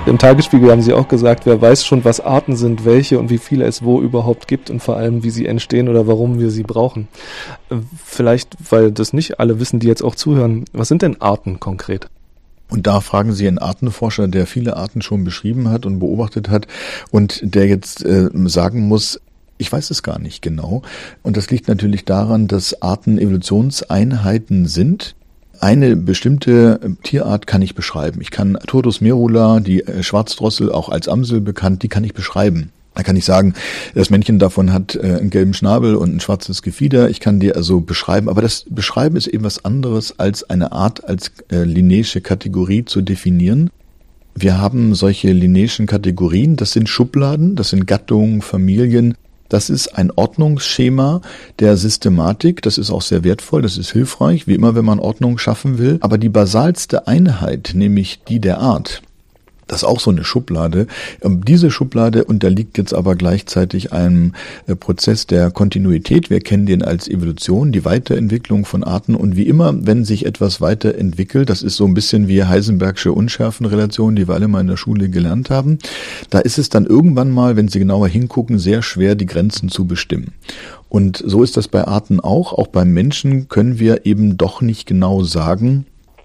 Im Tagesspiegel haben Sie auch gesagt, wer weiß schon, was Arten sind, welche und wie viele es wo überhaupt gibt und vor allem, wie sie entstehen oder warum wir sie brauchen. Vielleicht, weil das nicht alle wissen, die jetzt auch zuhören, was sind denn Arten konkret? Und da fragen Sie einen Artenforscher, der viele Arten schon beschrieben hat und beobachtet hat und der jetzt sagen muss, ich weiß es gar nicht genau. Und das liegt natürlich daran, dass Arten Evolutionseinheiten sind. Eine bestimmte Tierart kann ich beschreiben. Ich kann Turdus merula, die Schwarzdrossel, auch als Amsel bekannt, die kann ich beschreiben. Da kann ich sagen, das Männchen davon hat einen gelben Schnabel und ein schwarzes Gefieder. Ich kann die also beschreiben. Aber das Beschreiben ist eben was anderes, als eine Art als linnaische Kategorie zu definieren. Wir haben solche linnaischen Kategorien. Das sind Schubladen, das sind Gattungen, Familien. Das ist ein Ordnungsschema der Systematik, das ist auch sehr wertvoll, das ist hilfreich, wie immer, wenn man Ordnung schaffen will. Aber die basalste Einheit, nämlich die der Art, das ist auch so eine Schublade. Diese Schublade unterliegt jetzt aber gleichzeitig einem Prozess der Kontinuität. Wir kennen den als Evolution, die Weiterentwicklung von Arten. Und wie immer, wenn sich etwas weiterentwickelt, das ist so ein bisschen wie Heisenbergsche Unschärfenrelation, die wir alle mal in der Schule gelernt haben, da ist es dann irgendwann mal, wenn Sie genauer hingucken, sehr schwer, die Grenzen zu bestimmen. Und so ist das bei Arten auch. Auch beim Menschen können wir eben doch nicht genau sagen.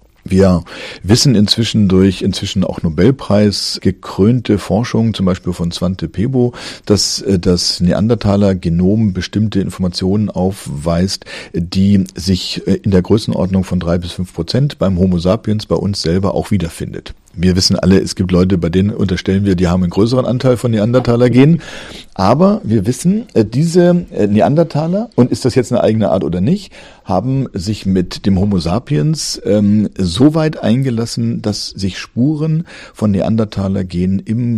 Wir wissen inzwischen durch auch Nobelpreis gekrönte Forschung, zum Beispiel von Svante Pääbo, dass das Neandertaler-Genom bestimmte Informationen aufweist, die sich in der Größenordnung von 3-5% beim Homo sapiens, bei uns selber auch wiederfindet. Wir wissen alle, es gibt Leute, bei denen unterstellen wir, die haben einen größeren Anteil von Neandertaler-Genen. Aber wir wissen, diese Neandertaler, und ist das jetzt eine eigene Art oder nicht, haben sich mit dem Homo sapiens so weit eingelassen, dass sich Spuren von Neandertaler-Genen in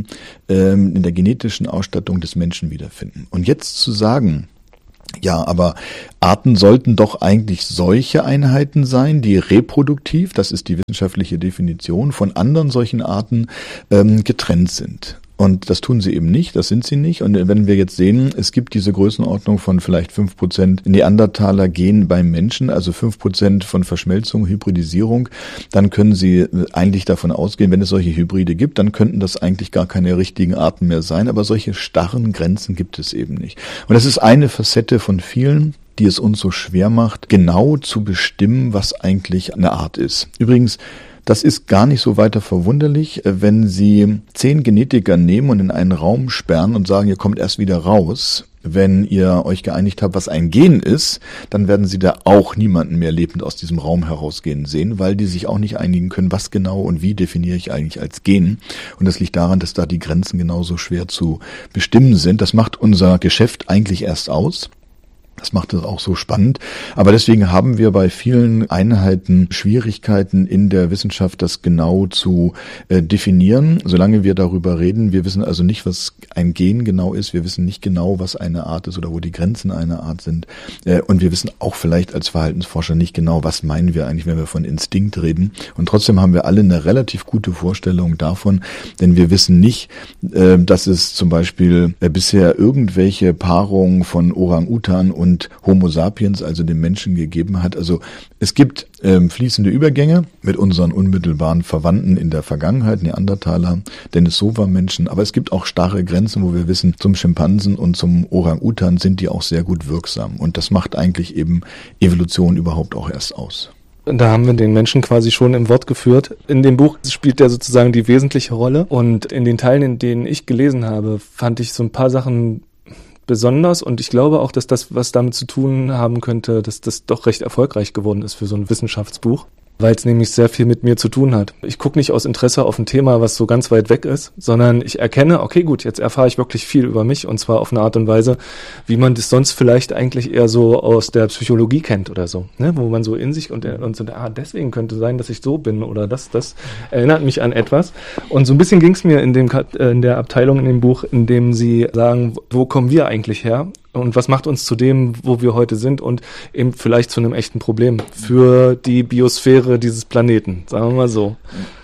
der genetischen Ausstattung des Menschen wiederfinden. Und jetzt zu sagen, ja, aber Arten sollten doch eigentlich solche Einheiten sein, die reproduktiv, das ist die wissenschaftliche Definition, von anderen solchen Arten getrennt sind. Und das tun sie eben nicht, das sind sie nicht. Und wenn wir jetzt sehen, es gibt diese Größenordnung von vielleicht 5% Neandertaler-Gen beim Menschen, also 5% von Verschmelzung, Hybridisierung, dann können Sie eigentlich davon ausgehen, wenn es solche Hybride gibt, dann könnten das eigentlich gar keine richtigen Arten mehr sein. Aber solche starren Grenzen gibt es eben nicht. Und das ist eine Facette von vielen, die es uns so schwer macht, genau zu bestimmen, was eigentlich eine Art ist. Übrigens, das ist gar nicht so weiter verwunderlich, wenn Sie 10 Genetiker nehmen und in einen Raum sperren und sagen, ihr kommt erst wieder raus. Wenn ihr euch geeinigt habt, was ein Gen ist, dann werden Sie da auch niemanden mehr lebend aus diesem Raum herausgehen sehen, weil die sich auch nicht einigen können, was genau und wie definiere ich eigentlich als Gen. Und das liegt daran, dass da die Grenzen genauso schwer zu bestimmen sind. Das macht unser Geschäft eigentlich erst aus. Das macht es auch so spannend. Aber deswegen haben wir bei vielen Einheiten Schwierigkeiten in der Wissenschaft, das genau zu definieren. Solange wir darüber reden, wir wissen also nicht, was ein Gen genau ist. Wir wissen nicht genau, was eine Art ist oder wo die Grenzen einer Art sind. Und wir wissen auch vielleicht als Verhaltensforscher nicht genau, was meinen wir eigentlich, wenn wir von Instinkt reden. Und trotzdem haben wir alle eine relativ gute Vorstellung davon, denn wir wissen nicht, dass es zum Beispiel bisher irgendwelche Paarungen von Orang-Utan und Homo sapiens, also dem Menschen, gegeben hat. Also es gibt fließende Übergänge mit unseren unmittelbaren Verwandten in der Vergangenheit, Neandertaler, Denisova-Menschen, aber es gibt auch starre Grenzen, wo wir wissen, zum Schimpansen und zum Orang-Utan sind die auch sehr gut wirksam. Und das macht eigentlich eben Evolution überhaupt auch erst aus. Da haben wir den Menschen quasi schon im Wort geführt. In dem Buch spielt der sozusagen die wesentliche Rolle. Und in den Teilen, in denen ich gelesen habe, fand ich so ein paar Sachen besonders, und ich glaube auch, dass das was damit zu tun haben könnte, dass das doch recht erfolgreich geworden ist für so ein Wissenschaftsbuch, weil es nämlich sehr viel mit mir zu tun hat. Ich gucke nicht aus Interesse auf ein Thema, was so ganz weit weg ist, sondern ich erkenne, okay, gut, jetzt erfahre ich wirklich viel über mich, und zwar auf eine Art und Weise, wie man das sonst vielleicht eigentlich eher so aus der Psychologie kennt oder so, ne? Wo man so in sich und so, deswegen könnte sein, dass ich so bin, oder das erinnert mich an etwas. Und so ein bisschen ging es mir in der Abteilung in dem Buch, in dem sie sagen, wo kommen wir eigentlich her? Und was macht uns zu dem, wo wir heute sind, und eben vielleicht zu einem echten Problem für die Biosphäre dieses Planeten, sagen wir mal so.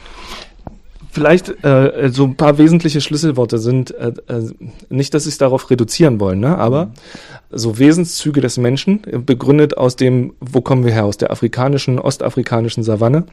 Vielleicht so ein paar wesentliche Schlüsselworte sind, nicht, dass Sie es darauf reduzieren wollen, ne? Aber so Wesenszüge des Menschen, begründet aus dem, wo kommen wir her, aus der ostafrikanischen Savanne.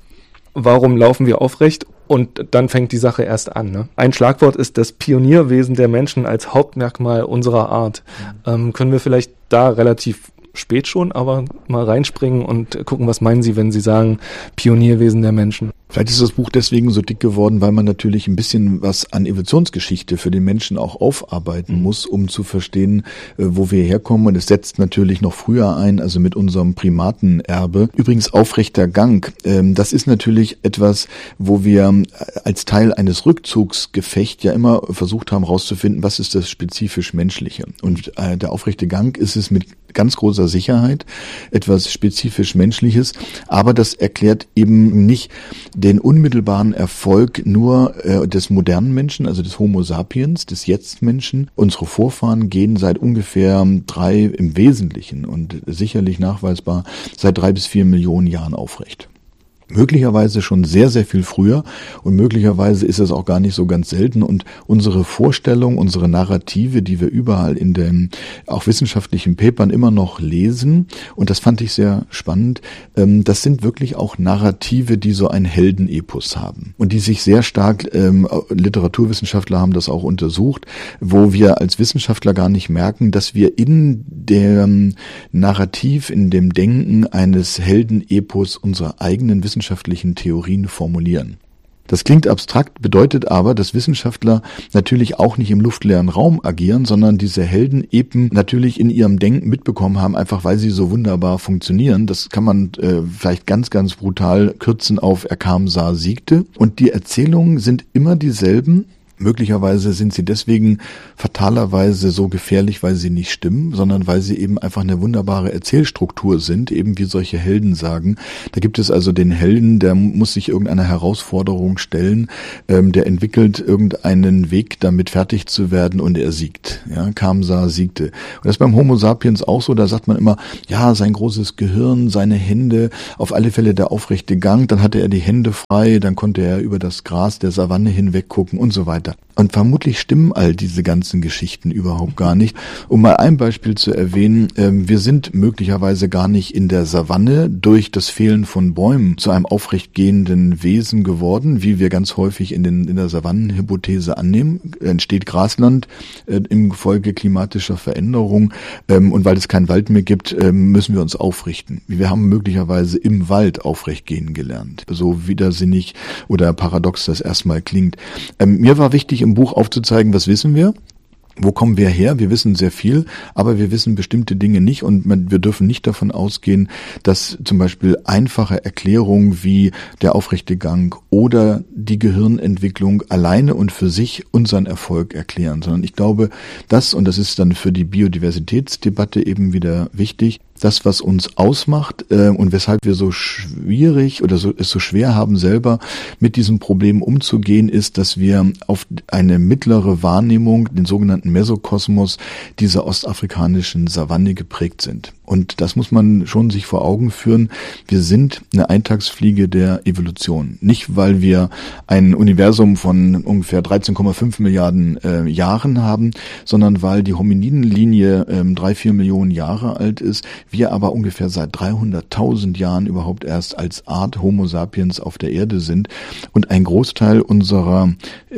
warum laufen wir aufrecht? Und dann fängt die Sache erst an. Ne? Ein Schlagwort ist das Pionierwesen der Menschen als Hauptmerkmal unserer Art. Können wir vielleicht da relativ spät schon, aber mal reinspringen und gucken, was meinen Sie, wenn Sie sagen Pionierwesen der Menschen? Vielleicht ist das Buch deswegen so dick geworden, weil man natürlich ein bisschen was an Evolutionsgeschichte für den Menschen auch aufarbeiten muss, um zu verstehen, wo wir herkommen. Und es setzt natürlich noch früher ein, also mit unserem Primatenerbe. Übrigens aufrechter Gang. Das ist natürlich etwas, wo wir als Teil eines Rückzugsgefechts ja immer versucht haben, herauszufinden, was ist das spezifisch Menschliche. Und der aufrechte Gang ist es mit ganz großer Sicherheit etwas spezifisch Menschliches, aber das erklärt eben nicht den unmittelbaren Erfolg nur des modernen Menschen, also des Homo sapiens, des Jetzt-Menschen. Unsere Vorfahren gehen seit ungefähr im Wesentlichen und sicherlich nachweisbar seit 3 bis 4 Millionen Jahren aufrecht. Möglicherweise schon sehr, sehr viel früher und möglicherweise ist es auch gar nicht so ganz selten und unsere Vorstellung, unsere Narrative, die wir überall in den auch wissenschaftlichen Papern immer noch lesen und das fand ich sehr spannend, das sind wirklich auch Narrative, die so ein Heldenepos haben und die sich sehr stark, Literaturwissenschaftler haben das auch untersucht, wo wir als Wissenschaftler gar nicht merken, dass wir in dem Narrativ, in dem Denken eines Heldenepos unsere eigenen wissenschaftlichen Theorien formulieren. Das klingt abstrakt, bedeutet aber, dass Wissenschaftler natürlich auch nicht im luftleeren Raum agieren, sondern diese Helden eben natürlich in ihrem Denken mitbekommen haben, einfach weil sie so wunderbar funktionieren. Das kann man vielleicht ganz, ganz brutal kürzen auf er kam, sah, siegte. Und die Erzählungen sind immer dieselben. Möglicherweise sind sie deswegen fatalerweise so gefährlich, weil sie nicht stimmen, sondern weil sie eben einfach eine wunderbare Erzählstruktur sind, eben wie solche Helden sagen. Da gibt es also den Helden, der muss sich irgendeiner Herausforderung stellen, der entwickelt irgendeinen Weg, damit fertig zu werden und er siegt. Ja, kam, sah, siegte. Und das ist beim Homo sapiens auch so, da sagt man immer, ja, sein großes Gehirn, seine Hände, auf alle Fälle der aufrechte Gang, dann hatte er die Hände frei, dann konnte er über das Gras der Savanne hinweg gucken und so weiter. Und vermutlich stimmen all diese ganzen Geschichten überhaupt gar nicht. Um mal ein Beispiel zu erwähnen, wir sind möglicherweise gar nicht in der Savanne durch das Fehlen von Bäumen zu einem aufrecht gehenden Wesen geworden, wie wir ganz häufig in der Savannenhypothese annehmen. Entsteht Grasland im Folge klimatischer Veränderung und weil es keinen Wald mehr gibt, müssen wir uns aufrichten. Wir haben möglicherweise im Wald aufrecht gehen gelernt. So widersinnig oder paradox das erstmal klingt. Mir war wichtig, im Buch aufzuzeigen, was wissen wir? Wo kommen wir her? Wir wissen sehr viel, aber wir wissen bestimmte Dinge nicht und wir dürfen nicht davon ausgehen, dass zum Beispiel einfache Erklärungen wie der aufrechte Gang oder die Gehirnentwicklung alleine und für sich unseren Erfolg erklären, sondern ich glaube, und das ist dann für die Biodiversitätsdebatte eben wieder wichtig, das, was uns ausmacht und weshalb wir so schwierig oder es so schwer haben, selber mit diesem Problem umzugehen, ist, dass wir auf eine mittlere Wahrnehmung, den sogenannten Mesokosmos dieser ostafrikanischen Savanne geprägt sind. Und das muss man schon sich vor Augen führen. Wir sind eine Eintagsfliege der Evolution. Nicht, weil wir ein Universum von ungefähr 13,5 Milliarden Jahren haben, sondern weil die Hominidenlinie 3-4 Millionen Jahre alt ist. Wir aber ungefähr seit 300.000 Jahren überhaupt erst als Art Homo sapiens auf der Erde sind und ein Großteil unserer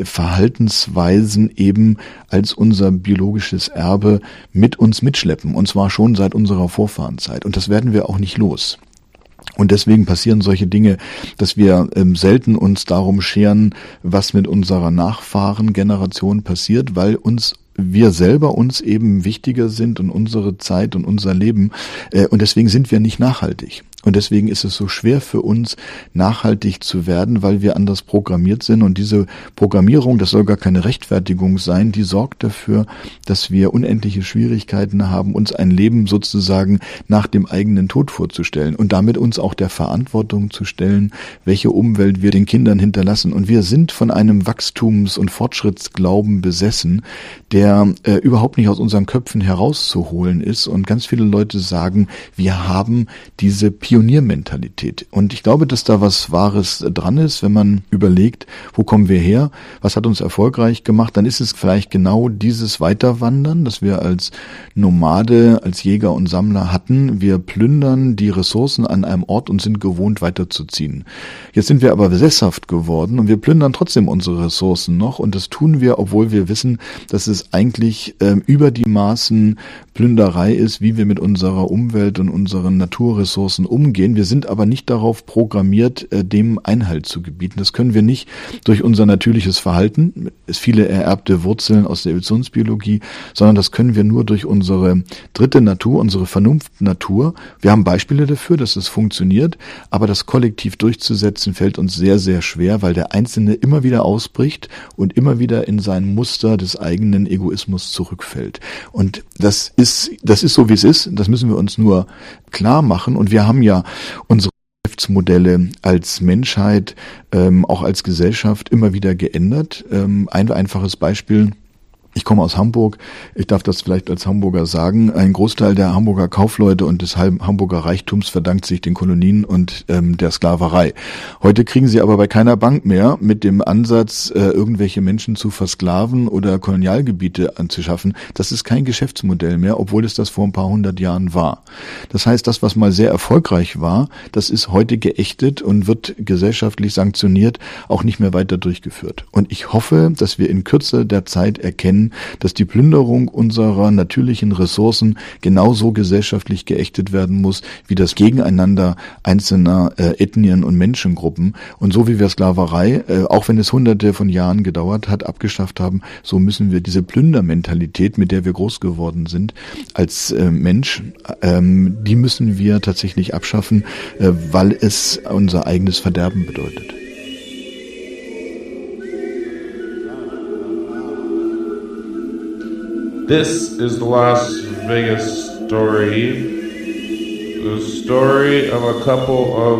Verhaltensweisen eben als unser biologisches Erbe mit uns mitschleppen. Und zwar schon seit unserer Vorfahrenzeit. Und das werden wir auch nicht los. Und deswegen passieren solche Dinge, dass wir selten uns darum scheren, was mit unserer Nachfahrengeneration passiert, weil wir selber uns eben wichtiger sind und unsere Zeit und unser Leben. Und deswegen sind wir nicht nachhaltig. Und deswegen ist es so schwer für uns, nachhaltig zu werden, weil wir anders programmiert sind. Und diese Programmierung, das soll gar keine Rechtfertigung sein, die sorgt dafür, dass wir unendliche Schwierigkeiten haben, uns ein Leben sozusagen nach dem eigenen Tod vorzustellen und damit uns auch der Verantwortung zu stellen, welche Umwelt wir den Kindern hinterlassen. Und wir sind von einem Wachstums- und Fortschrittsglauben besessen, der überhaupt nicht aus unseren Köpfen herauszuholen ist. Und ganz viele Leute sagen, wir haben diese Pioniermentalität. Und ich glaube, dass da was Wahres dran ist, wenn man überlegt, wo kommen wir her, was hat uns erfolgreich gemacht, dann ist es vielleicht genau dieses Weiterwandern, das wir als Nomade, als Jäger und Sammler hatten. Wir plündern die Ressourcen an einem Ort und sind gewohnt, weiterzuziehen. Jetzt sind wir aber sesshaft geworden und wir plündern trotzdem unsere Ressourcen noch, und das tun wir, obwohl wir wissen, dass es eigentlich über die Maßen Plünderei ist, wie wir mit unserer Umwelt und unseren Naturressourcen umgehen. Wir sind aber nicht darauf programmiert, dem Einhalt zu gebieten. Das können wir nicht durch unser natürliches Verhalten, es viele ererbte Wurzeln aus der Evolutionsbiologie, sondern das können wir nur durch unsere dritte Natur, unsere Vernunftnatur. Wir haben Beispiele dafür, dass es funktioniert, aber das kollektiv durchzusetzen fällt uns sehr, sehr schwer, weil der Einzelne immer wieder ausbricht und immer wieder in sein Muster des eigenen Egoismus zurückfällt. Und das ist so, wie es ist. Das müssen wir uns nur klar machen. Und wir haben ja unsere Geschäftsmodelle als Menschheit, auch als Gesellschaft immer wieder geändert. Ein einfaches Beispiel: Ich komme aus Hamburg, ich darf das vielleicht als Hamburger sagen. Ein Großteil der Hamburger Kaufleute und des Hamburger Reichtums verdankt sich den Kolonien und der Sklaverei. Heute kriegen sie aber bei keiner Bank mehr mit dem Ansatz, irgendwelche Menschen zu versklaven oder Kolonialgebiete anzuschaffen. Das ist kein Geschäftsmodell mehr, obwohl es das vor ein paar hundert Jahren war. Das heißt, das, was mal sehr erfolgreich war, das ist heute geächtet und wird gesellschaftlich sanktioniert, auch nicht mehr weiter durchgeführt. Und ich hoffe, dass wir in Kürze der Zeit erkennen, dass die Plünderung unserer natürlichen Ressourcen genauso gesellschaftlich geächtet werden muss, wie das Gegeneinander einzelner Ethnien und Menschengruppen. Und so wie wir Sklaverei, auch wenn es hunderte von Jahren gedauert hat, abgeschafft haben, so müssen wir diese Plündermentalität, mit der wir groß geworden sind, als Mensch, die müssen wir tatsächlich abschaffen, weil es unser eigenes Verderben bedeutet. This is the Las Vegas story. The story of a couple of